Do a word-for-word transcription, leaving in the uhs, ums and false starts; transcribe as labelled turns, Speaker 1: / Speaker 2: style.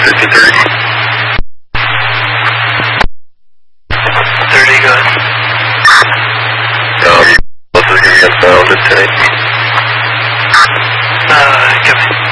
Speaker 1: fifty-three. thirty, go ahead. Um, what's this going to get found today? Uh, come in.